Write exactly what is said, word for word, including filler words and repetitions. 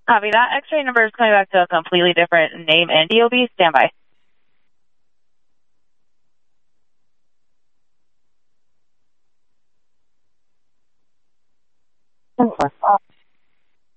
Copy that. X-ray number is coming back to a completely different name and D O B. Stand by. ten four.